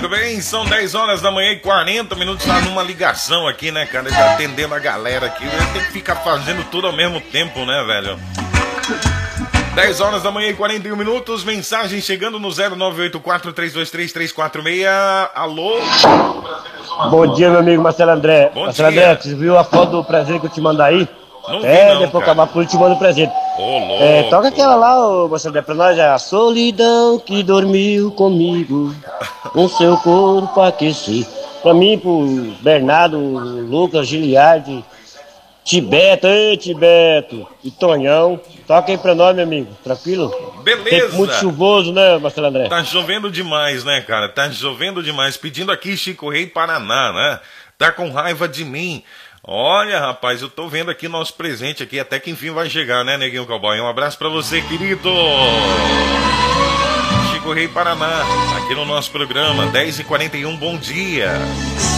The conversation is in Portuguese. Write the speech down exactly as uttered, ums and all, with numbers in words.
Muito bem, são dez horas da manhã e quarenta minutos. Tá numa ligação aqui, né, cara? Ele tá atendendo a galera aqui. Ele tem que ficar fazendo tudo ao mesmo tempo, né, velho? dez horas da manhã e quarenta e um minutos. Mensagem chegando no zero nove oito quatro, três dois três, três quatro seis. Alô? Bom dia, meu amigo Marcelo André. Bom Marcelo dia. André, você viu a foto do presente que eu te mandar aí? Não vi, É, não, depois cara. acabar por te mando o presente. Ô, louco. É, toca aquela lá, ô, Marcelo André, pra nós, é a solidão que dormiu comigo, com seu corpo aquecido. Pra mim, pro Bernardo, Lucas, Giliardi, Tibeto, ei, Tibeto, e Tonhão. Toca aí pra nós, meu amigo, tranquilo? Beleza. Tempo muito chuvoso, né, Marcelo André? Tá chovendo demais, né, cara? Tá chovendo demais. Pedindo aqui Chico Rei Paraná, né? Tá com raiva de mim. Olha, rapaz, eu tô vendo aqui nosso presente aqui. Até que enfim vai chegar, né, Neguinho Cowboy? Um abraço pra você, querido. Chico Rei Paraná, aqui no nosso programa, dez e quarenta e um, bom dia.